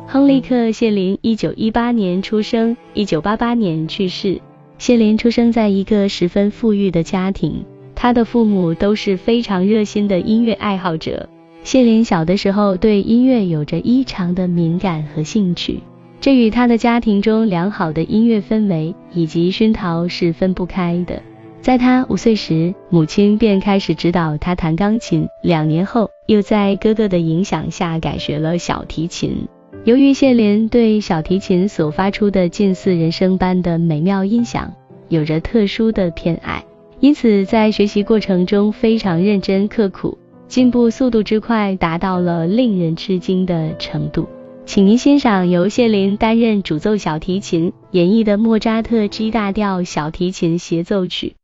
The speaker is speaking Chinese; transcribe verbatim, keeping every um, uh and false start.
亨利克·谢林一九一八年出生，一九八八年去世。谢林出生在一个十分富裕的家庭，他的父母都是非常热心的音乐爱好者。谢林小的时候对音乐有着异常的敏感和兴趣，这与他的家庭中良好的音乐氛围以及熏陶是分不开的。在他五岁时，母亲便开始指导他弹钢琴，两年后又在哥哥的影响下改学了小提琴。由于谢林对小提琴所发出的近似人声般的美妙音响有着特殊的偏爱，因此在学习过程中非常认真刻苦，进步速度之快达到了令人吃惊的程度。请您欣赏由谢林担任主奏小提琴演绎的莫扎特 G 大调小提琴协奏曲。